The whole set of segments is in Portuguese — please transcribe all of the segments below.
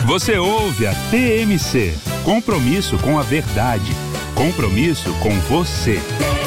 Você ouve a TMC. Compromisso com a verdade. Compromisso com você.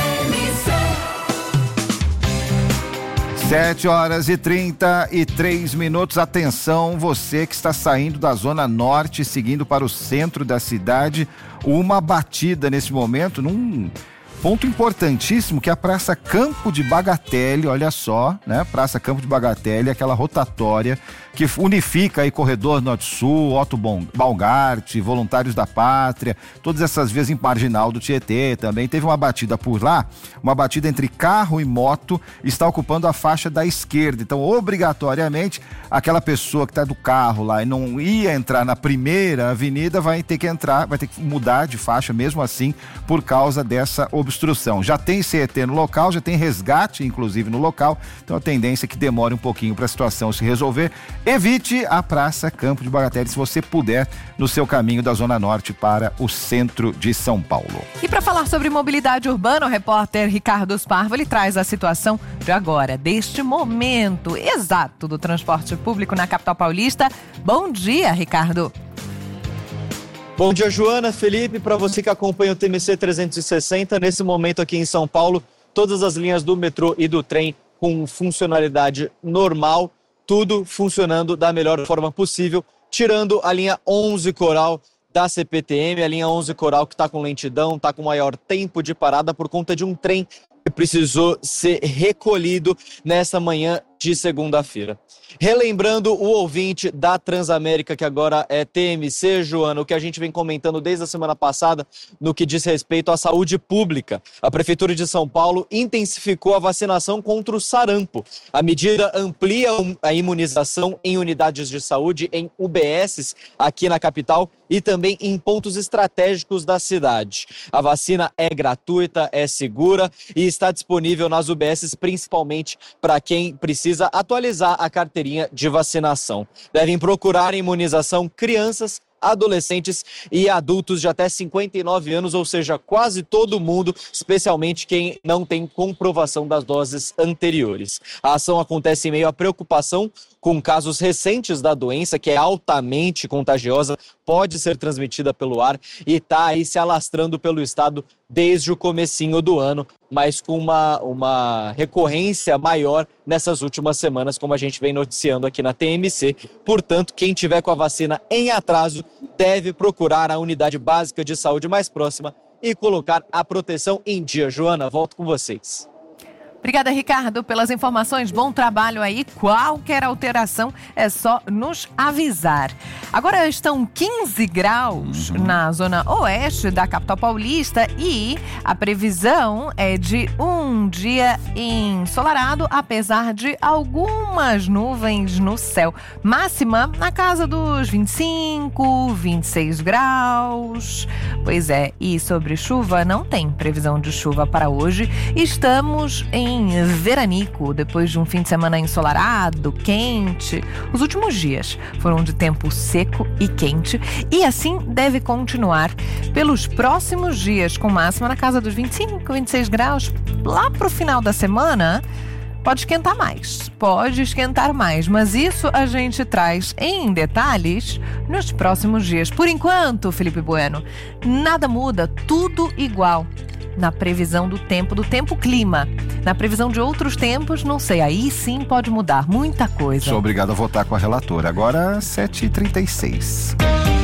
7h33. Atenção, você que está saindo da Zona Norte, seguindo para o centro da cidade. Uma batida nesse momento num ponto importantíssimo, que é a Praça Campo de Bagatelle. Olha só, né? Praça Campo de Bagatelle, aquela rotatória que unifica aí Corredor Norte-Sul, Otto Balgart, Voluntários da Pátria, todas essas vias em marginal do Tietê também. Teve uma batida por lá, uma batida entre carro e moto, está ocupando a faixa da esquerda. Então, obrigatoriamente, aquela pessoa que está do carro lá e não ia entrar na primeira avenida vai ter que entrar, vai ter que mudar de faixa mesmo assim, por causa dessa obstrução. Já tem CET no local, já tem resgate, inclusive, no local. Então, a tendência é que demore um pouquinho para a situação se resolver. Evite a Praça Campo de Bagatelle, se você puder, no seu caminho da Zona Norte para o centro de São Paulo. E para falar sobre mobilidade urbana, o repórter Ricardo Sparvo, ele traz a situação de agora, deste momento exato do transporte público na capital paulista. Bom dia, Ricardo. Bom dia, Joana, Felipe, para você que acompanha o TMC 360, nesse momento aqui em São Paulo, todas as linhas do metrô e do trem com funcionalidade normal, tudo funcionando da melhor forma possível, tirando a linha 11 Coral da CPTM, a linha 11 Coral que está com lentidão, está com maior tempo de parada por conta de um trem que precisou ser recolhido nessa manhã de segunda-feira. Relembrando o ouvinte da Transamérica, que agora é TMC, Joana, o que a gente vem comentando desde a semana passada no que diz respeito à saúde pública. A Prefeitura de São Paulo intensificou a vacinação contra o sarampo. A medida amplia a imunização em unidades de saúde, em UBSs aqui na capital e também em pontos estratégicos da cidade. A vacina é gratuita, é segura e está disponível nas UBSs, principalmente para quem precisa atualizar a carteirinha de vacinação. Devem procurar imunização crianças, adolescentes e adultos de até 59 anos, ou seja, quase todo mundo, especialmente quem não tem comprovação das doses anteriores. A ação acontece em meio à preocupação com casos recentes da doença, que é altamente contagiosa, pode ser transmitida pelo ar e está aí se alastrando pelo estado desde o comecinho do ano, mas com uma recorrência maior nessas últimas semanas, como a gente vem noticiando aqui na TMC. Portanto, quem tiver com a vacina em atraso deve procurar a unidade básica de saúde mais próxima e colocar a proteção em dia. Joana, volto com vocês. Obrigada, Ricardo, pelas informações. Bom trabalho aí. Qualquer alteração é só nos avisar. Agora estão 15 graus na zona oeste da capital paulista e a previsão é de um dia ensolarado, apesar de algumas nuvens no céu. Máxima na casa dos 25, 26 graus. Pois é, e sobre chuva, não tem previsão de chuva para hoje. Estamos em veranico, depois de um fim de semana ensolarado, quente. Os últimos dias foram de tempo seco e quente e assim deve continuar pelos próximos dias, com máxima na casa dos 25, 26 graus. Lá pro final da semana pode esquentar mais, mas isso a gente traz em detalhes nos próximos dias. Por enquanto, Felipe Bueno, nada muda, tudo igual. Na previsão do tempo clima. Na previsão de outros tempos, não sei, aí sim pode mudar muita coisa. Sou obrigado a votar com a relatora. Agora, 7h36.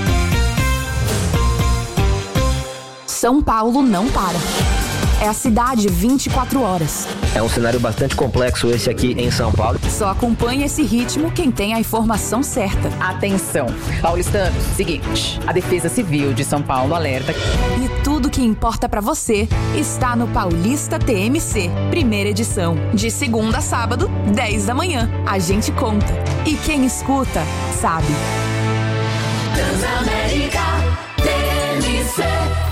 São Paulo não para. É a cidade 24 horas. É um cenário bastante complexo esse aqui em São Paulo. Só acompanha esse ritmo quem tem a informação certa. Atenção, paulistanos, seguinte, a Defesa Civil de São Paulo alerta. E tudo que importa pra você está no Paulista TMC, primeira edição. De segunda a sábado, 10 da manhã. A gente conta. E quem escuta, sabe. Transamérica TMC.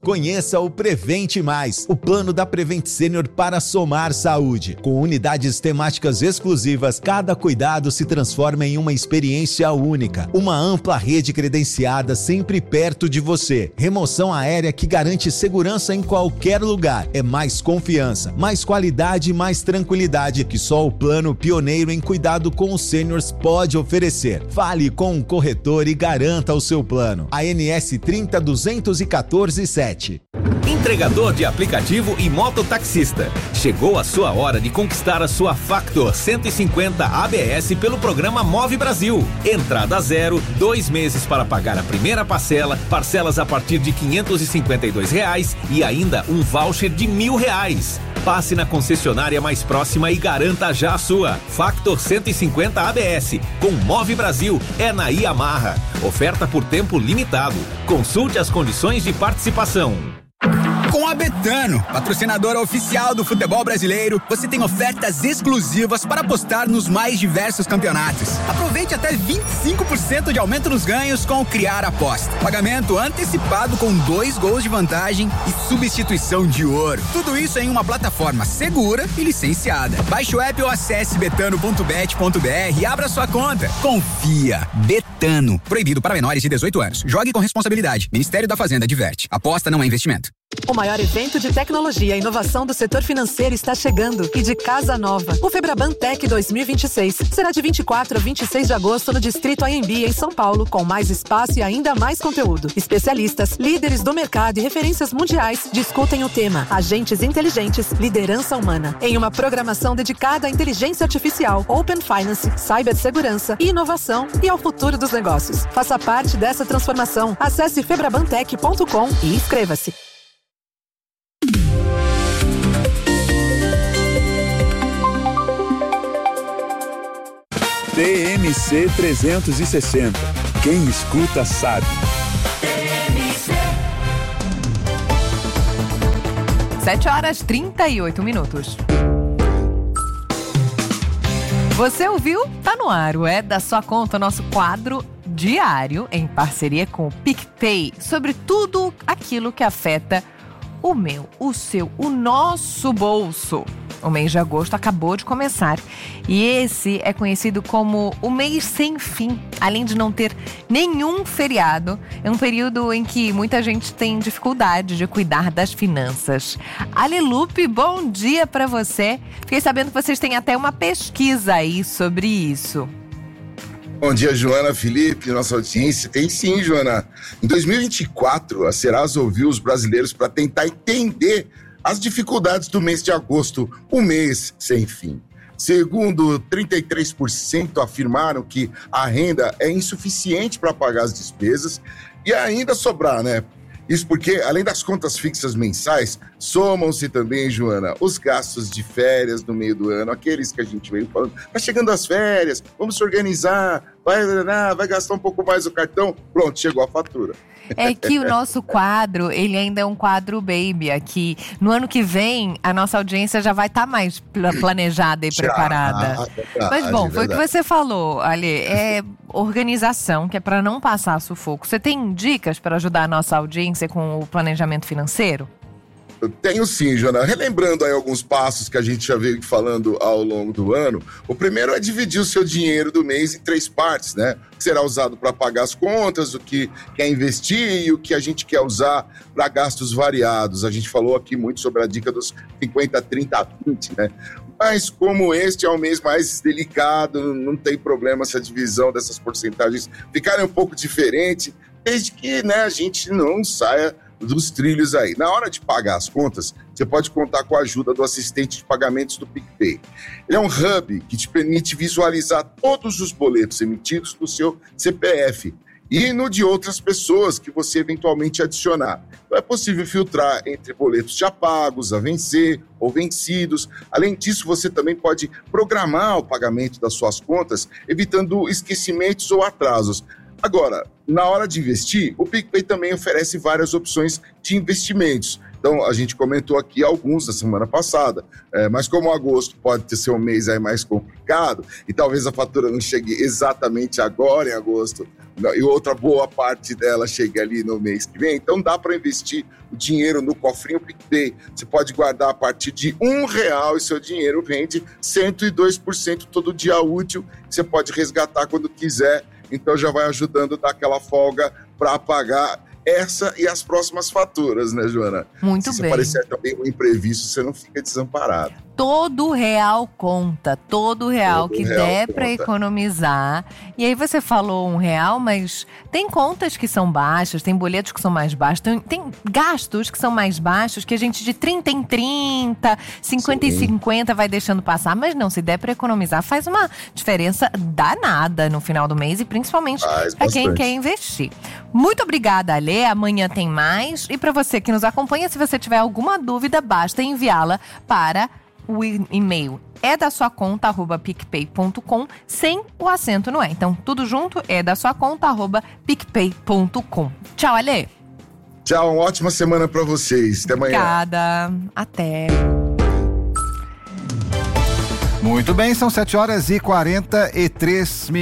Conheça o Prevente Mais, o plano da Prevent Senior para somar saúde. Com unidades temáticas exclusivas, cada cuidado se transforma em uma experiência única. Uma ampla rede credenciada sempre perto de você. Remoção aérea que garante segurança em qualquer lugar. É mais confiança, mais qualidade e mais tranquilidade que só o plano pioneiro em cuidado com os sêniors pode oferecer. Fale com um corretor e garanta o seu plano. ANS 302147. Entregador de aplicativo e mototaxista. Chegou a sua hora de conquistar a sua Factor 150 ABS pelo programa Move Brasil. Entrada zero, 2 meses para pagar a primeira parcela, parcelas a partir de R$ 552 e ainda um voucher de R$1.000. Passe na concessionária mais próxima e garanta já a sua. Factor 150 ABS. Com Move Brasil é na Yamaha. Oferta por tempo limitado. Consulte as condições de participação. Com a Betano, patrocinadora oficial do futebol brasileiro, você tem ofertas exclusivas para apostar nos mais diversos campeonatos. Aproveite até 25% de aumento nos ganhos com o Criar Aposta. Pagamento antecipado com 2 gols de vantagem e substituição de ouro. Tudo isso em uma plataforma segura e licenciada. Baixe o app ou acesse betano.bet.br e abra sua conta. Confia. Betano. Proibido para menores de 18 anos. Jogue com responsabilidade. Ministério da Fazenda adverte. Aposta não é investimento. O maior evento de tecnologia e inovação do setor financeiro está chegando e de casa nova. O Febraban Tech 2026 será de 24 a 26 de agosto no Distrito AMB, em São Paulo, com mais espaço e ainda mais conteúdo. Especialistas, líderes do mercado e referências mundiais discutem o tema Agentes Inteligentes, Liderança Humana, em uma programação dedicada à inteligência artificial, Open Finance, cibersegurança e inovação e ao futuro dos negócios. Faça parte dessa transformação. Acesse febrabantech.com e inscreva-se. TMC 360. Quem escuta sabe. 7h38. Você ouviu? Tá no ar, o É da Sua Conta, nosso quadro diário em parceria com o PicPay, sobre tudo aquilo que afeta o meu, o seu, o nosso bolso. O mês de agosto acabou de começar e esse é conhecido como o mês sem fim. Além de não ter nenhum feriado, é um período em que muita gente tem dificuldade de cuidar das finanças. Alelupe, bom dia para você. Fiquei sabendo que vocês têm até uma pesquisa aí sobre isso. Bom dia, Joana, Felipe, nossa audiência. Tem sim, Joana. Em 2024, a Serasa ouviu os brasileiros para tentar entender as dificuldades do mês de agosto, o mês sem fim. Segundo 33% afirmaram que a renda é insuficiente para pagar as despesas e ainda sobrar, né? Isso porque, além das contas fixas mensais, somam-se também, Joana, os gastos de férias no meio do ano, aqueles que a gente veio falando, tá chegando as férias, vamos se organizar, vai gastar um pouco mais o cartão, pronto, chegou a fatura. É que o nosso quadro, ele ainda é um quadro baby aqui. No ano que vem, a nossa audiência já vai estar mais planejada e preparada. Mas bom, foi o que você falou, Ale, é organização, que é para não passar sufoco. Você tem dicas para ajudar a nossa audiência com o planejamento financeiro? Eu tenho sim, Joana. Relembrando aí alguns passos que a gente já veio falando ao longo do ano. O primeiro é dividir o seu dinheiro do mês em 3 partes, né? O que será usado para pagar as contas, o que quer investir e o que a gente quer usar para gastos variados. A gente falou aqui muito sobre a dica dos 50, 30, 20, né? Mas como este é o mês mais delicado, não tem problema essa divisão dessas porcentagens ficarem um pouco diferente, desde que, né, a gente não saia dos trilhos aí. Na hora de pagar as contas, você pode contar com a ajuda do assistente de pagamentos do PicPay. Ele é um hub que te permite visualizar todos os boletos emitidos no seu CPF e no de outras pessoas que você eventualmente adicionar. Então é possível filtrar entre boletos já pagos, a vencer ou vencidos. Além disso, você também pode programar o pagamento das suas contas, evitando esquecimentos ou atrasos. Agora, na hora de investir, o PicPay também oferece várias opções de investimentos. Então, a gente comentou aqui alguns da semana passada, mas como agosto pode ser um mês aí mais complicado, e talvez a fatura não chegue exatamente agora em agosto, e outra boa parte dela chegue ali no mês que vem, então dá para investir o dinheiro no cofrinho PicPay. Você pode guardar a partir de R$1 e seu dinheiro rende 102% todo dia útil, você pode resgatar quando quiser, então já vai ajudando a dar aquela folga para pagar essa e as próximas faturas, né, Joana? Muito bem. Se aparecer também um imprevisto, você não fica desamparado. Todo real conta, todo real que der para economizar. E aí você falou R$1, mas tem contas que são baixas, tem boletos que são mais baixos, tem gastos que são mais baixos, que a gente de 30 em 30, 50 em 50 vai deixando passar. Mas não, se der para economizar, faz uma diferença danada no final do mês e principalmente para quem quer investir. Muito obrigada, Ale. Amanhã tem mais. E para você que nos acompanha, se você tiver alguma dúvida, basta enviá-la para o e-mail @picpay.com, sem o acento no E. Então, tudo junto, @picpay.com. Tchau, Ale. Tchau, uma ótima semana para vocês. Até amanhã. Obrigada. Até. Muito bem, são 7h43.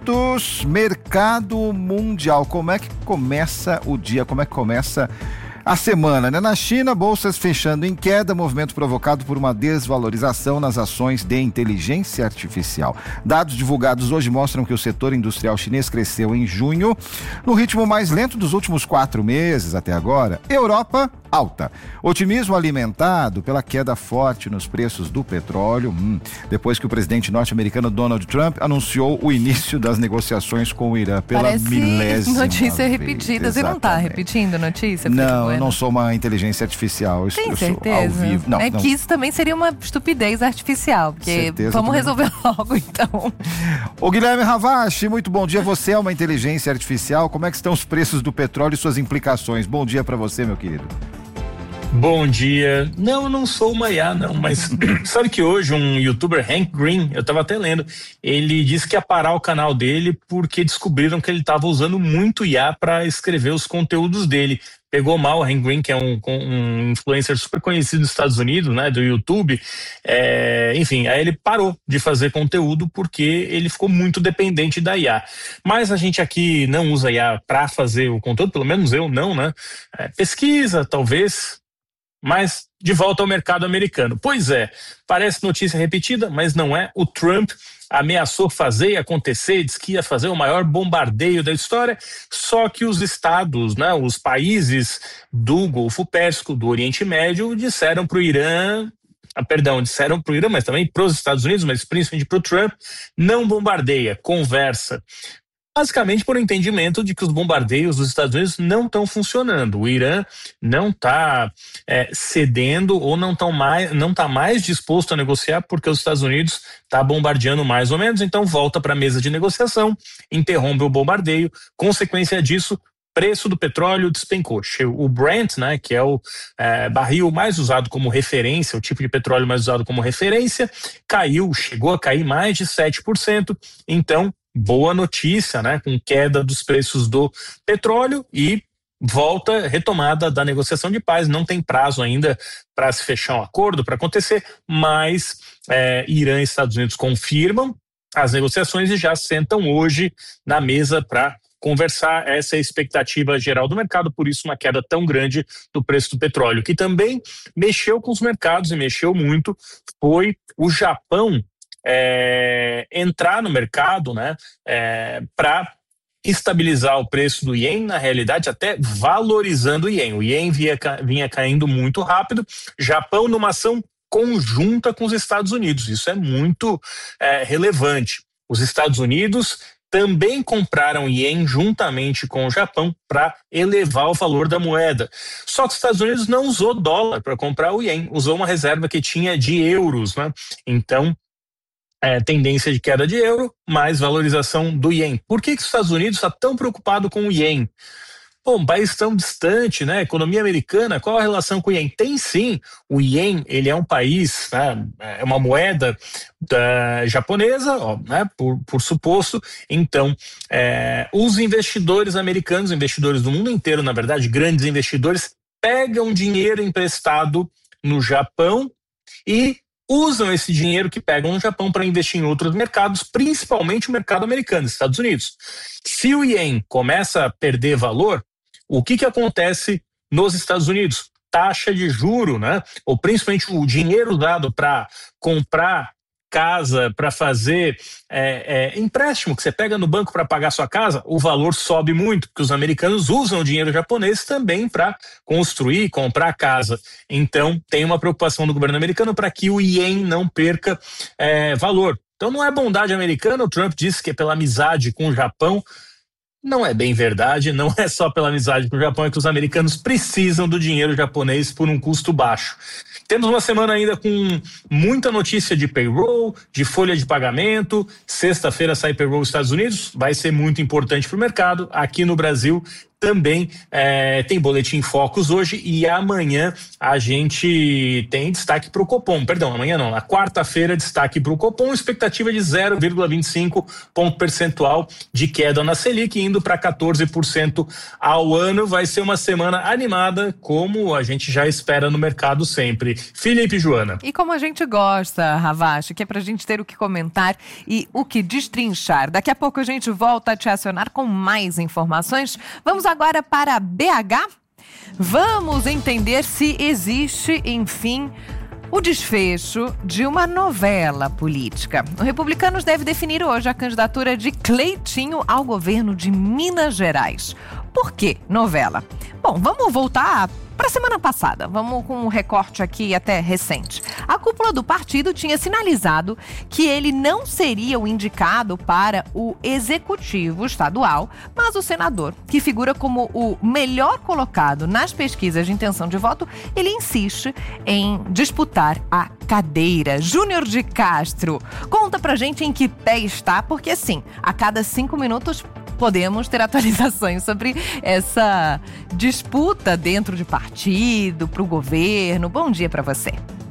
Mercado mundial. Como é que começa o dia? Como é que começa a semana, né? Na China, bolsas fechando em queda, movimento provocado por uma desvalorização nas ações de inteligência artificial. Dados divulgados hoje mostram que o setor industrial chinês cresceu em junho, no ritmo mais lento dos últimos 4 meses até agora. Europa, alta. Otimismo alimentado pela queda forte nos preços do petróleo, depois que o presidente norte-americano Donald Trump anunciou o início das negociações com o Irã pela milésima notícia vez. repetida. Você não está repetindo notícia? Não, eu não sou uma inteligência artificial. Tem certeza? Sou ao vivo. Não, que isso também seria uma estupidez artificial, porque vamos resolver logo então. Ô Guilherme Ravache, muito bom dia. Você é uma inteligência artificial. Como é que estão os preços do petróleo e suas implicações? Bom dia para você, meu querido. Bom dia. Não, eu não sou uma IA, não, mas sabe que hoje um youtuber, Hank Green, eu tava até lendo, ele disse que ia parar o canal dele porque descobriram que ele tava usando muito IA para escrever os conteúdos dele. Pegou mal o Hank Green, que é um influencer super conhecido nos Estados Unidos, né, do YouTube. Enfim, aí ele parou de fazer conteúdo porque ele ficou muito dependente da IA. Mas a gente aqui não usa IA para fazer o conteúdo, pelo menos eu não, né? Pesquisa, talvez. Mas de volta ao mercado americano. Pois é, parece notícia repetida, mas não é. O Trump ameaçou fazer e acontecer, disse que ia fazer o maior bombardeio da história, só que os estados, né, os países do Golfo Pérsico, do Oriente Médio, disseram para o Irã, mas também para os Estados Unidos, mas principalmente para o Trump, não bombardeia, conversa. Basicamente por entendimento de que os bombardeios dos Estados Unidos não estão funcionando. O Irã não está cedendo ou não está mais disposto a negociar porque os Estados Unidos está bombardeando mais ou menos, então volta para a mesa de negociação, interrompe o bombardeio. Consequência disso, preço do petróleo despencou. O Brent, né, que é o barril mais usado como referência, o tipo de petróleo mais usado como referência, chegou a cair mais de 7%. Então, boa notícia, né, com queda dos preços do petróleo e retomada da negociação de paz. Não tem prazo ainda para se fechar um acordo, para acontecer, mas Irã e Estados Unidos confirmam as negociações e já sentam hoje na mesa para conversar. Essa é a expectativa geral do mercado, por isso uma queda tão grande do preço do petróleo, que também mexeu com os mercados e mexeu muito, foi o Japão entrar no mercado, né, para estabilizar o preço do ien, na realidade até valorizando o ien. O ien vinha caindo muito rápido. Japão numa ação conjunta com os Estados Unidos, isso é muito relevante. Os Estados Unidos também compraram ien juntamente com o Japão para elevar o valor da moeda. Só que os Estados Unidos não usou dólar para comprar o ien, usou uma reserva que tinha de euros, né? Então, tendência de queda de euro, mais valorização do ien. Por que os Estados Unidos está tão preocupado com o ien? Um país tão distante, né? Economia americana, qual a relação com o ien? Tem sim, o ien, ele é um país, né? É uma moeda japonesa, né? Por suposto. Então, os investidores americanos, investidores do mundo inteiro, na verdade, grandes investidores, pegam dinheiro emprestado no Japão e usam esse dinheiro que pegam no Japão para investir em outros mercados, principalmente o mercado americano, Estados Unidos. Se o ien começa a perder valor, o que acontece nos Estados Unidos? Taxa de juro, né? Ou principalmente o dinheiro dado para comprar casa, para fazer empréstimo que você pega no banco para pagar sua casa, o valor sobe muito, porque os americanos usam o dinheiro japonês também para construir, comprar casa. Então, tem uma preocupação do governo americano para que o ien não perca valor. Então, não é bondade americana, o Trump disse que é pela amizade com o Japão. Não é bem verdade, não é só pela amizade com o Japão, é que os americanos precisam do dinheiro japonês por um custo baixo. Temos uma semana ainda com muita notícia de payroll, de folha de pagamento. Sexta-feira sai payroll nos Estados Unidos, vai ser muito importante para o mercado. Aqui no Brasil também tem Boletim Focus hoje e amanhã a gente tem destaque para o Copom. Perdão, amanhã não, na quarta-feira destaque para o Copom, expectativa de 0,25 ponto percentual de queda na Selic, indo para 14% ao ano. Vai ser uma semana animada, como a gente já espera no mercado sempre. Felipe e Joana. E como a gente gosta, Ravache, que é pra gente ter o que comentar e o que destrinchar. Daqui a pouco a gente volta a te acionar com mais informações. Vamos agora para BH. Vamos entender se existe, enfim, o desfecho de uma novela política. O Republicanos deve definir hoje a candidatura de Cleitinho ao governo de Minas Gerais. Por que novela? Bom, vamos voltar para a semana passada. Vamos com um recorte aqui até recente. A cúpula do partido tinha sinalizado que ele não seria o indicado para o executivo estadual, mas o senador, que figura como o melhor colocado nas pesquisas de intenção de voto, ele insiste em disputar a cadeira. Júnior de Castro, conta pra gente em que pé está, porque assim, a cada 5 minutos podemos ter atualizações sobre essa disputa dentro de partido, para o governo. Bom dia para você.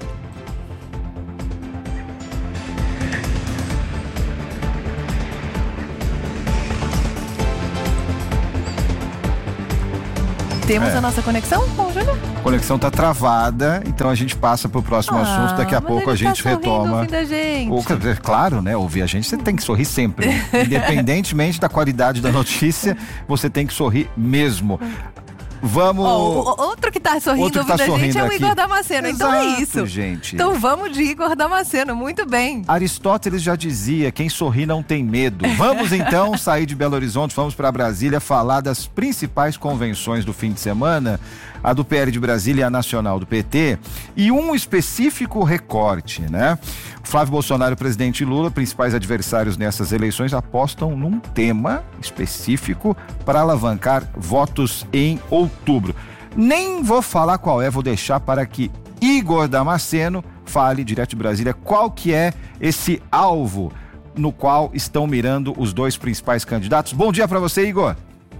Temos a nossa conexão com o Júnior? A conexão tá travada, então a gente passa pro próximo assunto. Daqui a pouco a gente retoma. Ouvindo a gente. Claro, né? Ouvir a gente, você tem que sorrir sempre. Independentemente da qualidade da notícia, você tem que sorrir mesmo. Vamos. Outro que tá sorrindo ouvindo a gente é o Igor Damasceno. Exato, então é isso, gente. Então vamos de Igor Damasceno, muito bem. Aristóteles já dizia, quem sorri não tem medo. Vamos então sair de Belo Horizonte, vamos para Brasília falar das principais convenções do fim de semana, a do PL de Brasília e a nacional do PT, e um específico recorte, né? Flávio Bolsonaro, presidente Lula, principais adversários nessas eleições, apostam num tema específico para alavancar votos em outubro. Nem vou falar qual é, vou deixar para que Igor Damasceno fale direto de Brasília qual que é esse alvo no qual estão mirando os dois principais candidatos. Bom dia para você, Igor.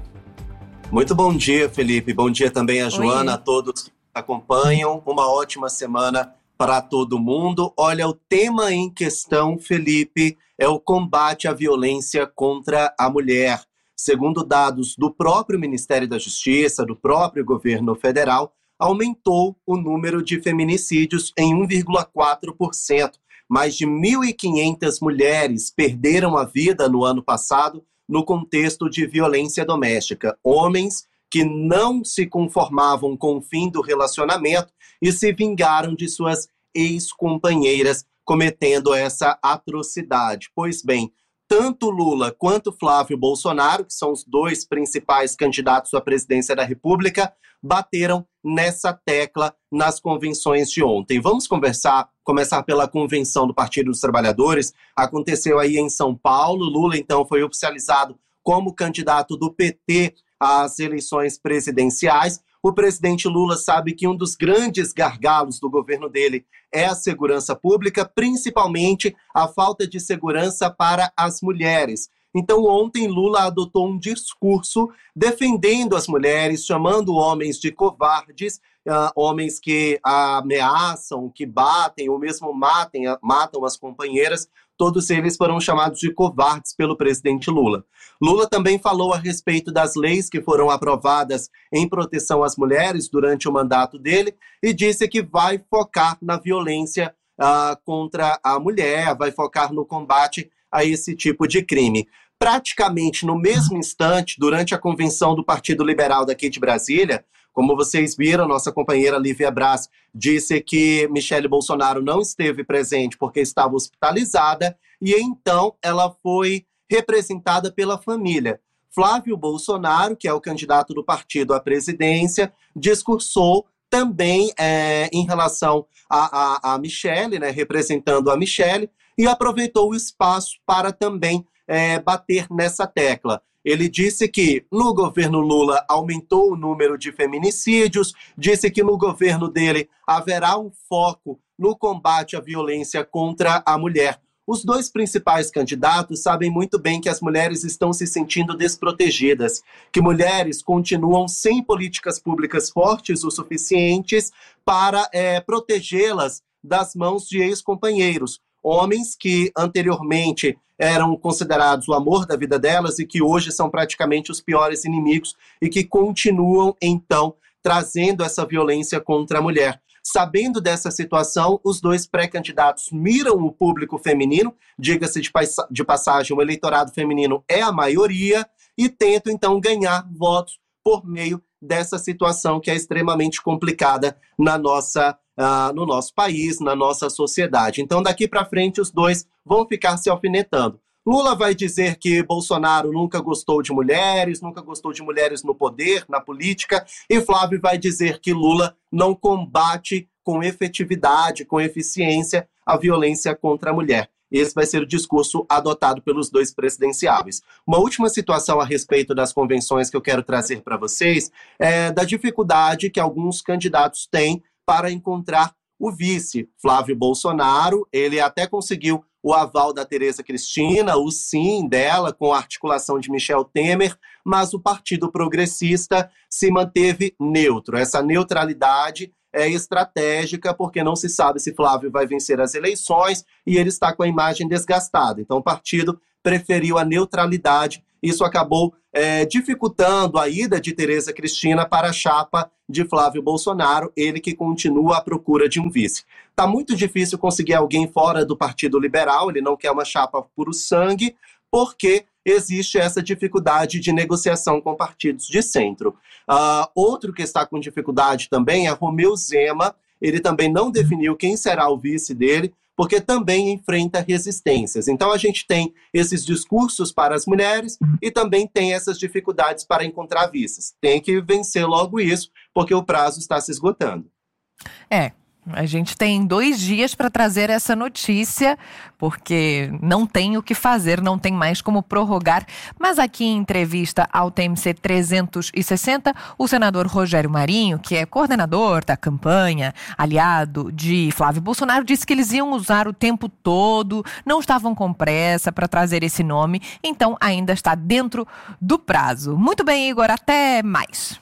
Muito bom dia, Felipe. Bom dia também a Joana, a todos que acompanham. Uma ótima semana para todo mundo. Olha, o tema em questão, Felipe, é o combate à violência contra a mulher. Segundo dados do próprio Ministério da Justiça, do próprio governo federal, aumentou o número de feminicídios em 1,4%. Mais de 1.500 mulheres perderam a vida no ano passado no contexto de violência doméstica. Homens que não se conformavam com o fim do relacionamento e se vingaram de suas ex-companheiras, cometendo essa atrocidade. Pois bem, tanto Lula quanto Flávio Bolsonaro, que são os dois principais candidatos à presidência da República, bateram nessa tecla nas convenções de ontem. Vamos começar pela convenção do Partido dos Trabalhadores. Aconteceu aí em São Paulo. Lula, então, foi oficializado como candidato do PT às eleições presidenciais. O presidente Lula sabe que um dos grandes gargalos do governo dele é a segurança pública, principalmente a falta de segurança para as mulheres. Então, ontem, Lula adotou um discurso defendendo as mulheres, chamando homens de covardes, homens que ameaçam, que batem ou mesmo matam as companheiras, todos eles foram chamados de covardes pelo presidente Lula. Lula também falou a respeito das leis que foram aprovadas em proteção às mulheres durante o mandato dele e disse que vai focar na violência contra a mulher, vai focar no combate a esse tipo de crime. Praticamente no mesmo instante, durante a convenção do Partido Liberal daqui de Brasília, como vocês viram, nossa companheira Lívia Braz disse que Michele Bolsonaro não esteve presente porque estava hospitalizada e então ela foi representada pela família. Flávio Bolsonaro, que é o candidato do partido à presidência, discursou também em relação a Michele, né, representando a Michele, e aproveitou o espaço para também bater nessa tecla. Ele disse que no governo Lula aumentou o número de feminicídios, disse que no governo dele haverá um foco no combate à violência contra a mulher. Os dois principais candidatos sabem muito bem que as mulheres estão se sentindo desprotegidas, que mulheres continuam sem políticas públicas fortes o suficientes para protegê-las das mãos de ex-companheiros. Homens que anteriormente eram considerados o amor da vida delas e que hoje são praticamente os piores inimigos e que continuam, então, trazendo essa violência contra a mulher. Sabendo dessa situação, os dois pré-candidatos miram o público feminino, diga-se de passagem, o eleitorado feminino é a maioria, e tentam, então, ganhar votos por meio dessa situação que é extremamente complicada no nosso país, na nossa sociedade. Então, daqui para frente, os dois vão ficar se alfinetando. Lula vai dizer que Bolsonaro nunca gostou de mulheres no poder, na política, e Flávio vai dizer que Lula não combate com efetividade, com eficiência, a violência contra a mulher. Esse vai ser o discurso adotado pelos dois presidenciáveis. Uma última situação a respeito das convenções que eu quero trazer para vocês é da dificuldade que alguns candidatos têm para encontrar o vice. Flávio Bolsonaro, ele até conseguiu o aval da Tereza Cristina, o sim dela, com a articulação de Michel Temer, mas o Partido Progressista se manteve neutro. Essa neutralidade é estratégica, porque não se sabe se Flávio vai vencer as eleições e ele está com a imagem desgastada. Então o partido preferiu a neutralidade. Isso acabou dificultando a ida de Tereza Cristina para a chapa de Flávio Bolsonaro, ele que continua à procura de um vice. Está muito difícil conseguir alguém fora do Partido Liberal, ele não quer uma chapa puro sangue, porque existe essa dificuldade de negociação com partidos de centro. Outro que está com dificuldade também é Romeu Zema, ele também não definiu quem será o vice dele, porque também enfrenta resistências. Então a gente tem esses discursos para as mulheres e também tem essas dificuldades para encontrar vices. Tem que vencer logo isso, porque o prazo está se esgotando. A gente tem 2 dias para trazer essa notícia, porque não tem o que fazer, não tem mais como prorrogar. Mas aqui em entrevista ao TMC 360, o senador Rogério Marinho, que é coordenador da campanha, aliado de Flávio Bolsonaro, disse que eles iam usar o tempo todo, não estavam com pressa para trazer esse nome, então ainda está dentro do prazo. Muito bem, Igor, até mais.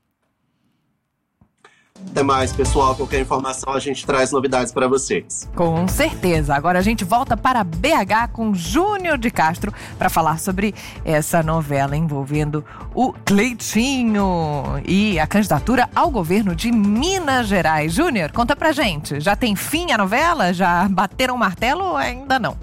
Até mais, pessoal. Qualquer informação a gente traz novidades para vocês. Com certeza. Agora a gente volta para BH com Júnior de Castro para falar sobre essa novela envolvendo o Cleitinho e a candidatura ao governo de Minas Gerais. Júnior, conta pra gente. Já tem fim a novela? Já bateram o martelo ou ainda não?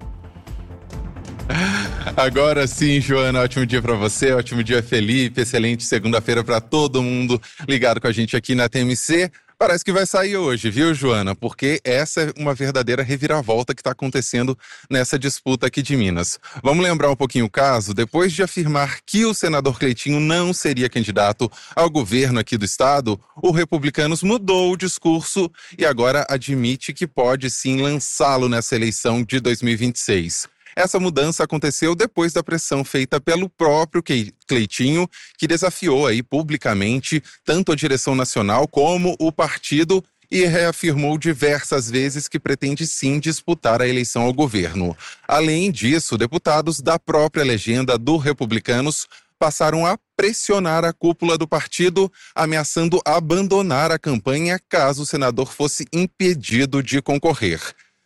Agora sim, Joana, ótimo dia para você, ótimo dia, Felipe, excelente segunda-feira para todo mundo ligado com a gente aqui na TMC. Parece que vai sair hoje, viu, Joana? Porque essa é uma verdadeira reviravolta que está acontecendo nessa disputa aqui de Minas. Vamos lembrar um pouquinho o caso? Depois de afirmar que o senador Cleitinho não seria candidato ao governo aqui do estado, o Republicanos mudou o discurso e agora admite que pode sim lançá-lo nessa eleição de 2026. Essa mudança aconteceu depois da pressão feita pelo próprio Cleitinho, que desafiou aí publicamente tanto a direção nacional como o partido e reafirmou diversas vezes que pretende sim disputar a eleição ao governo. Além disso, deputados da própria legenda do Republicanos passaram a pressionar a cúpula do partido, ameaçando abandonar a campanha caso o senador fosse impedido de concorrer.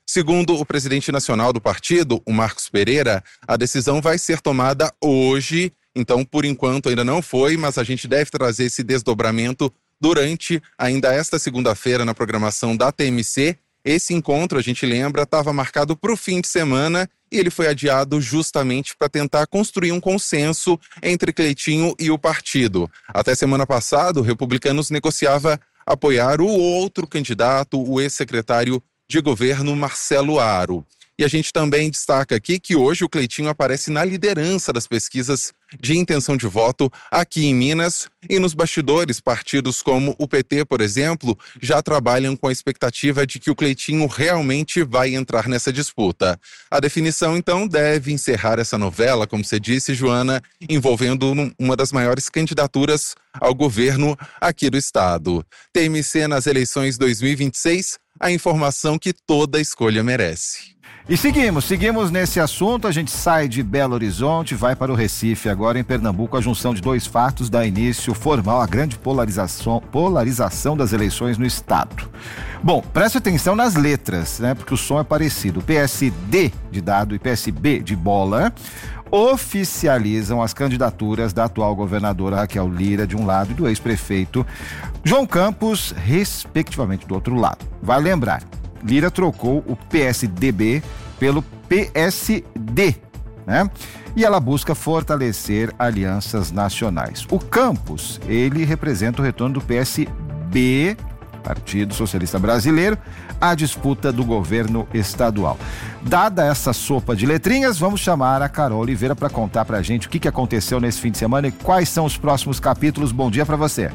Segundo o presidente nacional do partido, o Marcos Pereira, a decisão vai ser tomada hoje. Então, por enquanto, ainda não foi, mas a gente deve trazer esse desdobramento durante ainda esta segunda-feira na programação da TMC. Esse encontro, a gente lembra, estava marcado para o fim de semana e ele foi adiado justamente para tentar construir um consenso entre Cleitinho e o partido. Até semana passada, o Republicanos negociava apoiar o outro candidato, o ex-secretário de governo Marcelo Aro. E a gente também destaca aqui que hoje o Cleitinho aparece na liderança das pesquisas de intenção de voto aqui em Minas e nos bastidores. Partidos como o PT, por exemplo, já trabalham com a expectativa de que o Cleitinho realmente vai entrar nessa disputa. A definição, então, deve encerrar essa novela, como você disse, Joana, envolvendo uma das maiores candidaturas ao governo aqui do estado. TMC nas eleições 2026, a informação que toda escolha merece. E seguimos nesse assunto. A gente sai de Belo Horizonte, vai para o Recife, agora em Pernambuco. A junção de dois fatos dá início formal à grande polarização das eleições no estado. Bom, preste atenção nas letras, né? Porque o som é parecido. O PSD de dado e PSB de bola oficializam as candidaturas da atual governadora Raquel Lira de um lado e do ex-prefeito João Campos, respectivamente, do outro lado. Vale lembrar, Lira trocou o PSDB pelo PSD, né? E ela busca fortalecer alianças nacionais. O Campos, ele representa o retorno do PSB, Partido Socialista Brasileiro, à disputa do governo estadual. Dada essa sopa de letrinhas, vamos chamar a Carol Oliveira para contar pra gente o que aconteceu nesse fim de semana e quais são os próximos capítulos. Bom dia para você.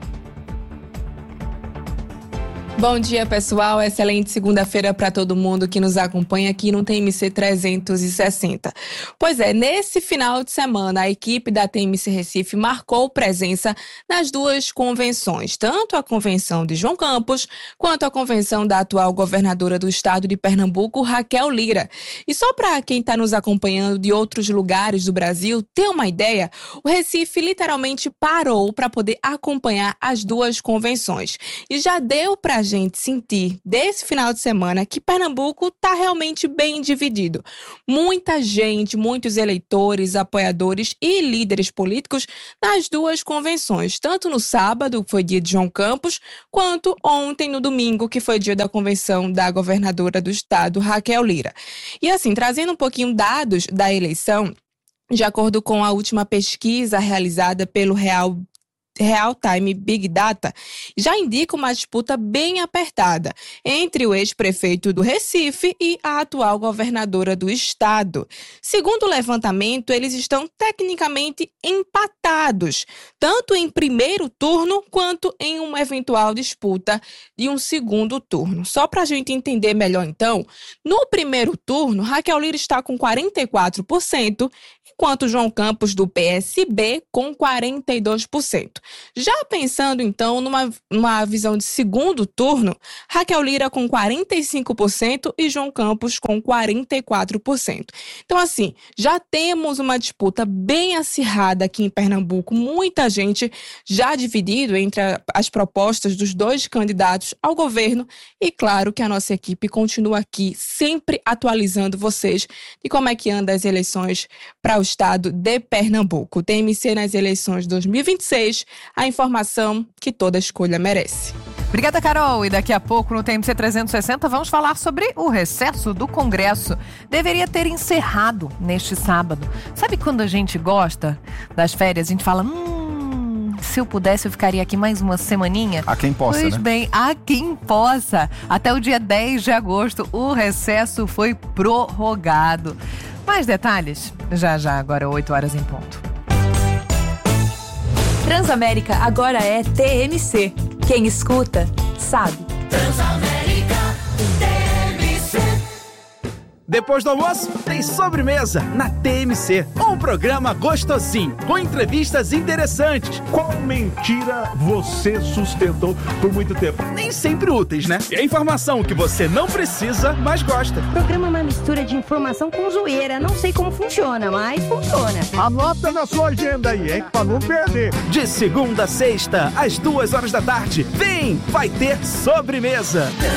Bom dia, pessoal. Excelente segunda-feira para todo mundo que nos acompanha aqui no TMC 360. Pois é, nesse final de semana, a equipe da TMC Recife marcou presença nas duas convenções, tanto a convenção de João Campos, quanto a convenção da atual governadora do estado de Pernambuco, Raquel Lira. E só para quem está nos acompanhando de outros lugares do Brasil ter uma ideia, o Recife literalmente parou para poder acompanhar as duas convenções. E já deu para gente sentir desse final de semana que Pernambuco está realmente bem dividido. Muita gente, muitos eleitores, apoiadores e líderes políticos nas duas convenções, tanto no sábado, que foi dia de João Campos, quanto ontem, no domingo, que foi dia da convenção da governadora do estado, Raquel Lira. E assim, trazendo um pouquinho dados da eleição, de acordo com a última pesquisa realizada pelo Real Time Big Data, já indica uma disputa bem apertada entre o ex-prefeito do Recife e a atual governadora do estado. Segundo o levantamento, eles estão tecnicamente empatados, tanto em primeiro turno quanto em uma eventual disputa de um segundo turno. Só para a gente entender melhor, então, no primeiro turno, Raquel Lira está com 44%, enquanto João Campos do PSB com 42%. Já pensando, então, numa visão de segundo turno, Raquel Lira com 45% e João Campos com 44%. Então, assim, já temos uma disputa bem acirrada aqui em Pernambuco, muita gente já dividido entre as propostas dos dois candidatos ao governo e, claro, que a nossa equipe continua aqui sempre atualizando vocês de como é que andam as eleições para o estado de Pernambuco. TMC nas eleições 2026, a informação que toda escolha merece. Obrigada, Carol. E daqui a pouco no TMC 360 vamos falar sobre o recesso do Congresso. Deveria ter encerrado neste sábado. Sabe quando a gente gosta das férias, a gente fala, se eu pudesse eu ficaria aqui mais uma semaninha? A quem possa, pois né? bem, a quem possa. Até o dia 10 de agosto o recesso foi prorrogado. Mais detalhes já, agora 8 horas em ponto. Transamérica agora é TMC. Quem escuta, sabe. Transamérica, TMC. Depois do almoço, tem sobremesa na TMC. Um programa gostosinho, com entrevistas interessantes. Qual mentira você sustentou por muito tempo? Nem sempre úteis, né? E a informação que você não precisa, mas gosta. O programa é uma mistura de informação com zoeira. Não sei como funciona, mas funciona. Anota na sua agenda aí, hein? Pra não perder. De segunda a sexta, às 2 horas da tarde. Vem, vai ter sobremesa.